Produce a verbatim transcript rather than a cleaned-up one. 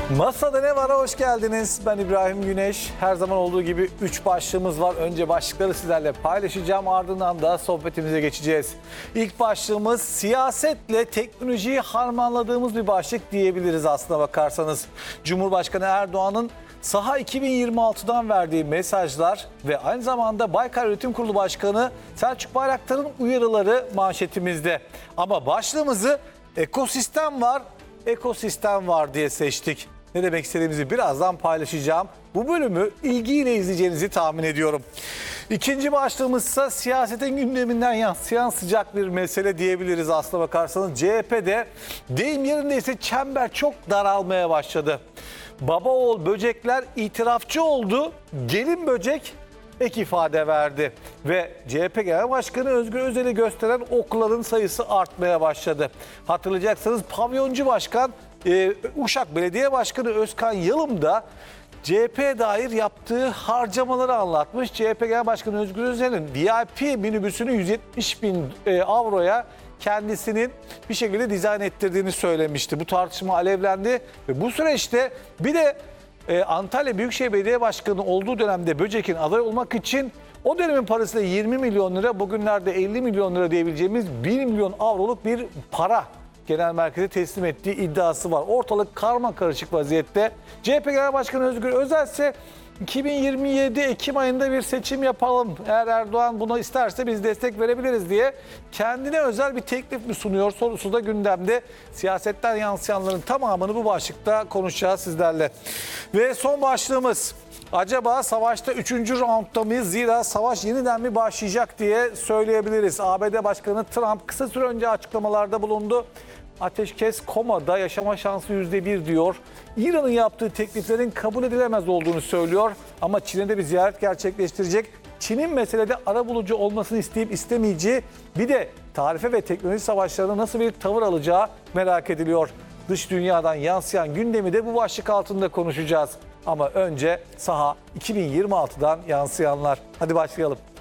Masada ne var'a hoş geldiniz. Ben İbrahim Güneş. Her zaman olduğu gibi üç başlığımız var. Önce başlıkları sizlerle paylaşacağım. Ardından da sohbetimize geçeceğiz. İlk başlığımız siyasetle teknolojiyi harmanladığımız bir başlık diyebiliriz aslına bakarsanız. Cumhurbaşkanı Erdoğan'ın Saha iki bin yirmi altıdan verdiği mesajlar ve aynı zamanda Baykar Üretim Kurulu Başkanı Selçuk Bayraktar'ın uyarıları manşetimizde. Ama başlığımızı ekosistem var, ekosistem var diye seçtik. Ne demek istediğimizi birazdan paylaşacağım. Bu bölümü ilgiyle izleyeceğinizi tahmin ediyorum. İkinci başlığımız ise siyasetin gündeminden yansıyan sıcak bir mesele diyebiliriz aslına bakarsanız. C H P'de deyim yerindeyse çember çok daralmaya başladı. Baba oğul böcekler itirafçı oldu. Gelin böcek ek ifade verdi. Ve C H P Genel Başkanı Özgür Özel'i gösteren okların sayısı artmaya başladı. Hatırlayacaksınız pavyoncu başkan e, Uşak Belediye Başkanı Özkan Yalım da C H P'ye dair yaptığı harcamaları anlatmış. C H P Genel Başkanı Özgür Özel'in V I P minibüsünü yüz yetmiş bin avroya kendisinin bir şekilde dizayn ettirdiğini söylemişti. Bu tartışma alevlendi ve bu süreçte bir de e, Antalya Büyükşehir Belediye Başkanı olduğu dönemde Böcek'in aday olmak için o dönemin parasıyla yirmi milyon lira, bugünlerde elli milyon lira diyebileceğimiz bir milyon avroluk bir para genel merkeze teslim ettiği iddiası var. Ortalık karma karışık vaziyette. C H P Genel Başkanı Özgür Özel ise iki bin yirmi yedi Ekim ayında bir seçim yapalım. Eğer Erdoğan bunu isterse biz destek verebiliriz diye kendine özel bir teklif mi sunuyor sorusu da gündemde. Siyasetten yansıyanların tamamını bu başlıkta konuşacağız sizlerle. Ve son başlığımız, acaba savaşta üçüncü roundda mıyız? Zira savaş yeniden mi başlayacak diye söyleyebiliriz. A B D Başkanı Trump kısa süre önce açıklamalarda bulundu. Ateşkes komada, yaşama şansı yüzde bir diyor. İran'ın yaptığı tekliflerin kabul edilemez olduğunu söylüyor. Ama Çin'e de bir ziyaret gerçekleştirecek. Çin'in meselede arabulucu olmasını isteyip istemeyeceği, bir de tarife ve teknoloji savaşlarına nasıl bir tavır alacağı merak ediliyor. Dış dünyadan yansıyan gündemi de bu başlık altında konuşacağız. Ama önce saha iki bin yirmi altıdan yansıyanlar. Hadi başlayalım.